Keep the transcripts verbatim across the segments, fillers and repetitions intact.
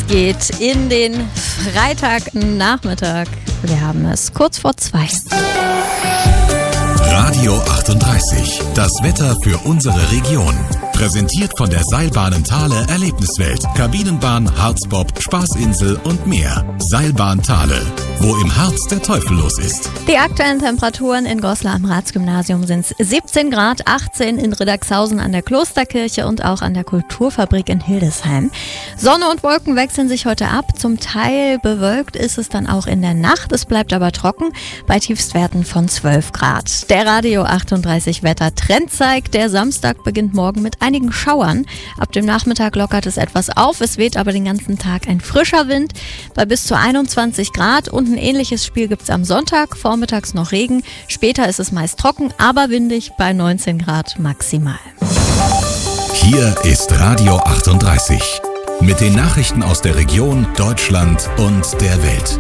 geht in den Freitagnachmittag. Wir haben es kurz vor zwei. Radio achtunddreißig, das Wetter für unsere Region. Präsentiert von der Seilbahnen Thale Erlebniswelt, Kabinenbahn, Harzbob, Spaßinsel und mehr. Seilbahn Thale, wo im Harz der Teufel los ist. Die aktuellen Temperaturen in Goslar am Ratsgymnasium sind siebzehn Grad, achtzehn in Riddagshausen an der Klosterkirche und auch an der Kulturfabrik in Hildesheim. Sonne und Wolken wechseln sich heute ab. Zum Teil bewölkt ist es dann auch in der Nacht. Es bleibt aber trocken bei Tiefstwerten von zwölf Grad. Der Radio achtunddreißig Wettertrend zeigt, der Samstag beginnt morgen mit einigen Schauern. Ab dem Nachmittag lockert es etwas auf. Es weht aber den ganzen Tag ein frischer Wind bei bis zu einundzwanzig Grad. Und ein ähnliches Spiel gibt es am Sonntag. Vormittags noch Regen. Später ist es meist trocken, aber windig bei neunzehn Grad maximal. Hier ist Radio achtunddreißig. Mit den Nachrichten aus der Region, Deutschland und der Welt.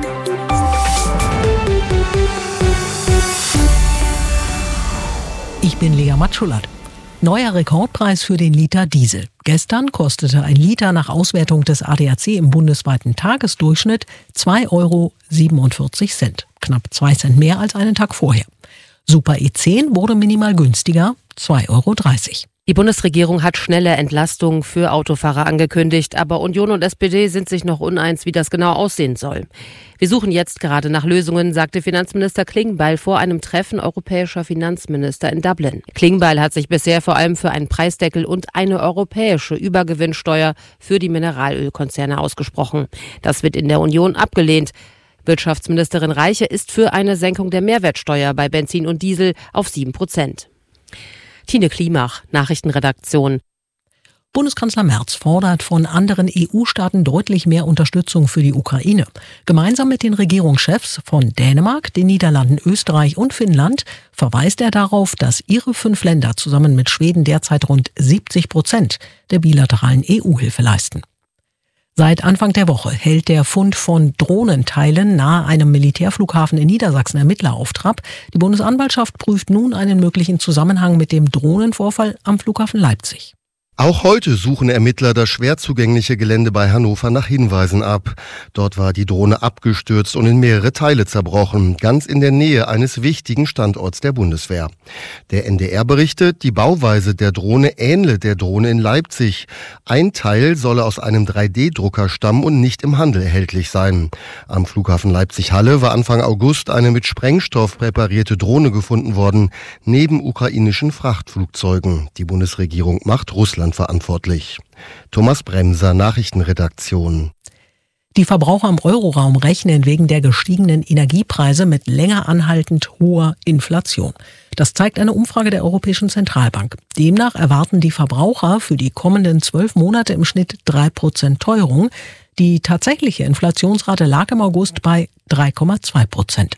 Ich bin Lea Matschulat. Neuer Rekordpreis für den Liter Diesel. Gestern kostete ein Liter nach Auswertung des A D A C im bundesweiten Tagesdurchschnitt zwei Euro siebenundvierzig. Knapp zwei Cent mehr als einen Tag vorher. Super E zehn wurde minimal günstiger, zwei Euro dreißig. Die Bundesregierung hat schnelle Entlastungen für Autofahrer angekündigt, aber Union und S P D sind sich noch uneins, wie das genau aussehen soll. Wir suchen jetzt gerade nach Lösungen, sagte Finanzminister Klingbeil vor einem Treffen europäischer Finanzminister in Dublin. Klingbeil hat sich bisher vor allem für einen Preisdeckel und eine europäische Übergewinnsteuer für die Mineralölkonzerne ausgesprochen. Das wird in der Union abgelehnt. Wirtschaftsministerin Reiche ist für eine Senkung der Mehrwertsteuer bei Benzin und Diesel auf sieben Prozent. Tine Klimach, Nachrichtenredaktion. Bundeskanzler Merz fordert von anderen E U-Staaten deutlich mehr Unterstützung für die Ukraine. Gemeinsam mit den Regierungschefs von Dänemark, den Niederlanden, Österreich und Finnland verweist er darauf, dass ihre fünf Länder zusammen mit Schweden derzeit rund siebzig Prozent der bilateralen E U-Hilfe leisten. Seit Anfang der Woche hält der Fund von Drohnenteilen nahe einem Militärflughafen in Niedersachsen Ermittler auf Trab. Die Bundesanwaltschaft prüft nun einen möglichen Zusammenhang mit dem Drohnenvorfall am Flughafen Leipzig. Auch heute suchen Ermittler das schwer zugängliche Gelände bei Hannover nach Hinweisen ab. Dort war die Drohne abgestürzt und in mehrere Teile zerbrochen, ganz in der Nähe eines wichtigen Standorts der Bundeswehr. Der N D R berichtet, die Bauweise der Drohne ähnle der Drohne in Leipzig. Ein Teil solle aus einem drei D Drucker stammen und nicht im Handel erhältlich sein. Am Flughafen Leipzig-Halle war Anfang August eine mit Sprengstoff präparierte Drohne gefunden worden, neben ukrainischen Frachtflugzeugen. Die Bundesregierung macht Russland verantwortlich. Thomas Bremser, Nachrichtenredaktion. Die Verbraucher im Euroraum rechnen wegen der gestiegenen Energiepreise mit länger anhaltend hoher Inflation. Das zeigt eine Umfrage der Europäischen Zentralbank. Demnach erwarten die Verbraucher für die kommenden zwölf Monate im Schnitt drei Prozent Teuerung. Die tatsächliche Inflationsrate lag im August bei drei Komma zwei Prozent.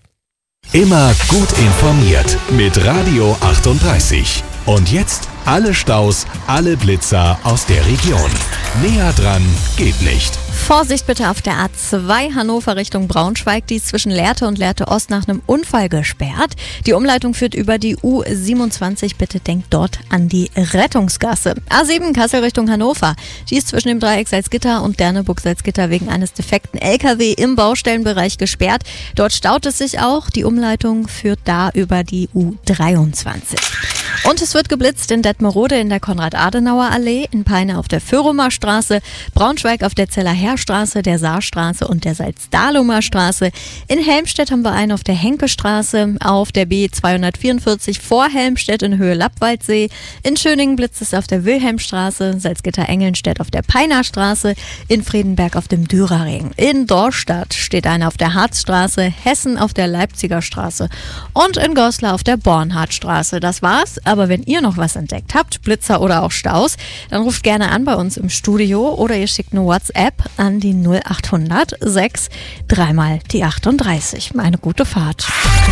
Immer gut informiert mit Radio achtunddreißig. Und jetzt alle Staus, alle Blitzer aus der Region. Näher dran geht nicht. Vorsicht bitte auf der A zwei Hannover Richtung Braunschweig. Die ist zwischen Lehrte und Lehrte Ost nach einem Unfall gesperrt. Die Umleitung führt über die U siebenundzwanzig. Bitte denkt dort an die Rettungsgasse. A sieben Kassel Richtung Hannover. Die ist zwischen dem Dreieck Salzgitter und Derneburg-Salzgitter wegen eines defekten L K W im Baustellenbereich gesperrt. Dort staut es sich auch. Die Umleitung führt da über die U dreiundzwanzig. Und es wird geblitzt in Detmerode in der Konrad-Adenauer-Allee, in Peine auf der Föhrumer Straße, Braunschweig auf der Zeller Heerstraße, der Saarstraße und der Salzdahlumer Straße. In Helmstedt haben wir einen auf der Henkestraße, auf der B zweihundertvierundvierzig vor Helmstedt in Höhe Lappwaldsee. In Schöningen blitzt es auf der Wilhelmstraße, Salzgitter-Engelnstedt auf der Peiner Straße, in Friedenberg auf dem Dürerring. In Dorstadt steht einer auf der Harzstraße, Hessen auf der Leipziger Straße und in Goslar auf der Bornhardtstraße. Das war's. Aber wenn ihr noch was entdeckt habt, Blitzer oder auch Staus, dann ruft gerne an bei uns im Studio oder ihr schickt eine WhatsApp an die null achthundert sechs dreimal die achtunddreißig. Eine gute Fahrt.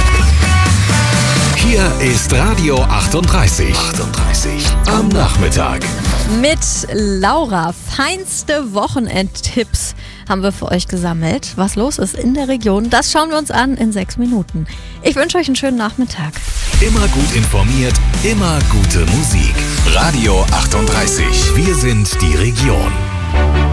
Hier ist Radio achtunddreißig. achtunddreißig am Nachmittag. Mit Laura feinste Wochenendtipps haben wir für euch gesammelt. Was los ist in der Region, das schauen wir uns an in sechs Minuten. Ich wünsche euch einen schönen Nachmittag. Immer gut informiert, immer gute Musik. Radio achtunddreißig. Wir sind die Region.